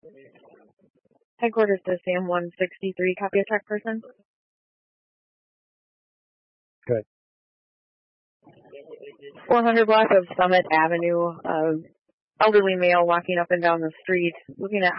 Headquarters to Sam 163, copy attack person. Good. 400 block of Summit Avenue. Elderly male walking up and down the street, looking at